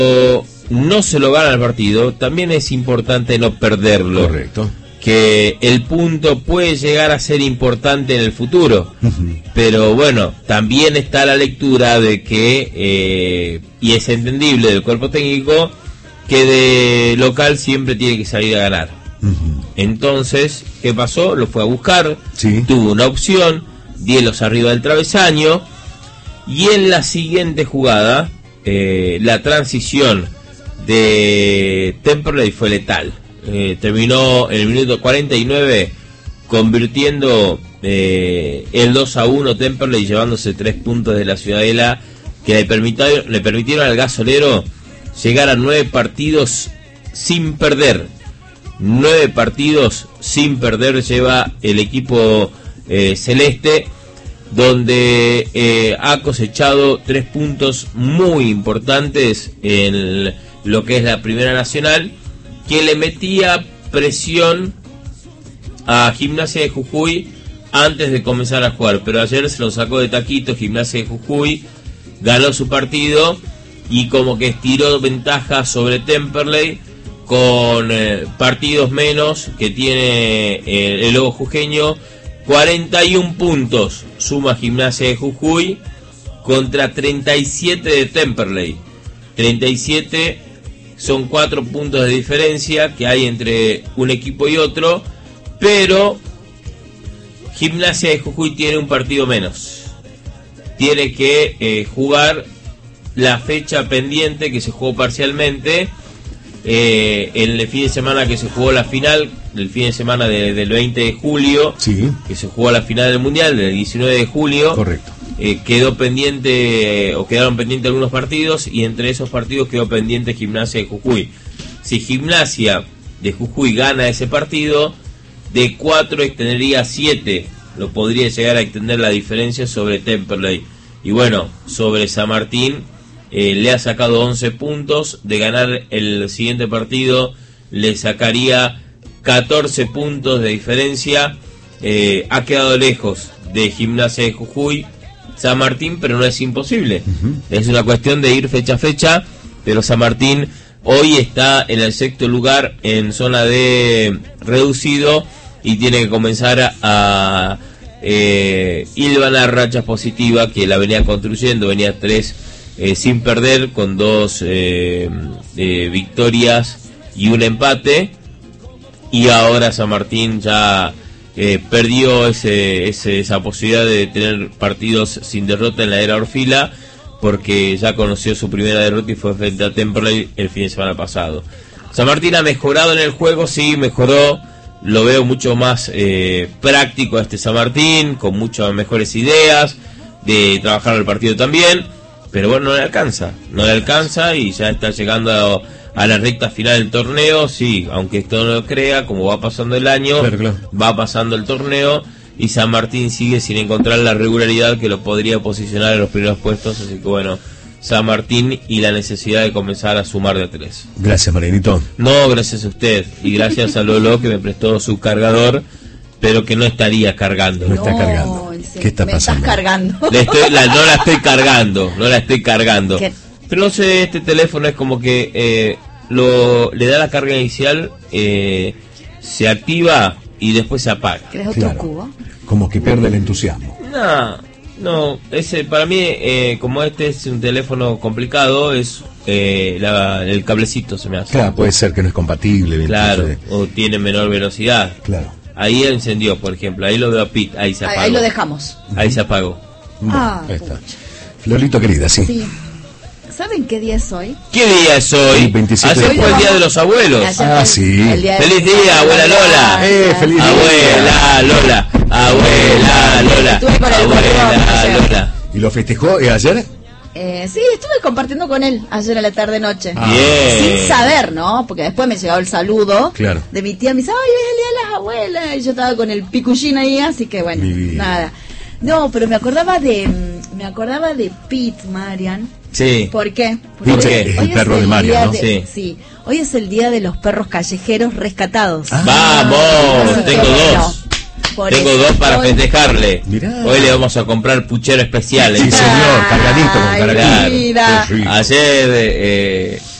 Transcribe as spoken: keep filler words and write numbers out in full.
no se lo gana el partido, también es importante no perderlo. Correcto. Que el punto puede llegar a ser importante en el futuro, Uh-huh. pero bueno, también está la lectura de que, eh, y es entendible del cuerpo técnico, que de local siempre tiene que salir a ganar. Uh-huh. Entonces, ¿qué pasó? Lo fue a buscar, Sí. tuvo una opción, dielos arriba del travesaño, y en la siguiente jugada, eh, la transición de Temperley fue letal. Eh, terminó en el minuto cuarenta y nueve convirtiendo eh, el dos a uno Temperley, llevándose tres puntos de la Ciudadela, que le permitieron, le permitieron al gasolero llegar a nueve partidos sin perder. Nueve partidos sin perder lleva el equipo eh, celeste, donde eh, ha cosechado tres puntos muy importantes en lo que es la Primera Nacional, que le metía presión a Gimnasia de Jujuy antes de comenzar a jugar, pero ayer se lo sacó de taquito. Gimnasia de Jujuy ganó su partido y como que estiró ventaja sobre Temperley con eh, partidos menos que tiene eh, el Lobo Jujeño. Cuarenta y un puntos suma Gimnasia de Jujuy contra treinta y siete de Temperley. Treinta y siete son cuatro puntos de diferencia que hay entre un equipo y otro, pero Gimnasia de Jujuy tiene un partido menos. Tiene que eh, jugar la fecha pendiente que se jugó parcialmente eh, en el fin de semana que se jugó la final, el fin de semana de, del veinte de julio, Sí. que se jugó la final del Mundial, del diecinueve de julio. Correcto. Eh, quedó pendiente, o quedaron pendientes algunos partidos, y entre esos partidos quedó pendiente Gimnasia de Jujuy. Si Gimnasia de Jujuy gana ese partido, de cuatro extendería a siete, lo podría llegar a extender la diferencia sobre Temperley. Y bueno, sobre San Martín eh, le ha sacado once puntos, de ganar el siguiente partido le sacaría catorce puntos de diferencia. Eh, ha quedado lejos de Gimnasia de Jujuy San Martín, pero no es imposible. Uh-huh. Es una cuestión de ir fecha a fecha, pero San Martín hoy está en el sexto lugar en zona de reducido y tiene que comenzar a, a eh, hilvanar rachas positivas que la venía construyendo. Venía tres eh, sin perder, con dos eh, eh, victorias y un empate, y ahora San Martín ya Eh, perdió ese, ese, esa posibilidad de tener partidos sin derrota en la era Orfila, porque ya conoció su primera derrota y fue frente a Temperley el fin de semana pasado. San Martín ha mejorado en el juego, sí, mejoró, lo veo mucho más eh, práctico a este San Martín, con muchas mejores ideas de trabajar el partido también, pero bueno, no le alcanza, no le alcanza y ya está llegando a, a la recta final del torneo. Sí, aunque esto no lo crea, como va pasando el año, claro, claro. va pasando el torneo y San Martín sigue sin encontrar la regularidad que lo podría posicionar en los primeros puestos, así que bueno, San Martín y la necesidad de comenzar a sumar de tres. Gracias, Marianito. No, gracias a usted y gracias a Lolo, que me prestó su cargador, pero que no estaría cargando. No está cargando. ¿Qué está me pasando? Estás cargando. Le estoy, la, no la estoy cargando, no la estoy cargando. ¿Qué? Pero no sé, este teléfono es como que eh, lo le da la carga inicial, eh, se activa y después se apaga. ¿Querés otro Claro. cubo? Como que pierde el entusiasmo. No, no, ese para mí, eh, como este es un teléfono complicado, es eh, la, el cablecito se me hace. Claro, puede ser que no es compatible. bien, Claro, entonces, o tiene menor velocidad. Claro. Ahí encendió, por ejemplo, ahí lo veo a Pit, ahí se Ahí, apagó. ahí lo dejamos. Ahí se apagó. Bueno, Ah, ahí está. pucha. Florito querida, sí. Sí. ¿Saben qué día es hoy? ¿Qué día es hoy? El veintisiete Ayer de fue el julio. día de los abuelos. Ayer Ah, fue sí. el día de- ¡Feliz día, abuela Lola! Eh, feliz día. Abuela Lola, abuela Lola, Estuve con el abuela gordo, Lola. ¿Y lo festejó eh, ayer? Eh, sí, estuve compartiendo con él ayer a la tarde-noche. Ah. Bien. Sin saber, ¿no? Porque después me llegó el saludo Claro. de mi tía. Me dice, ay, hoy es el día de las abuelas. Y yo estaba con el picullín ahí, así que bueno, Mi vida. nada. No, pero me acordaba de mm, me acordaba de Pete, Marian. Sí. ¿Por qué? Pete hoy- es hoy el perro de Marian, día ¿no? de- Sí. sí. Hoy es el día de los perros callejeros rescatados. Ah. Vamos, Así que, tengo bueno, dos. Por Tengo eso dos para hoy- festejarle. Mirá. Hoy le vamos a comprar puchero especial. Sí, ¿eh? señor, cargadito con Ay, cargadito. mira. Qué rico. Ayer eh,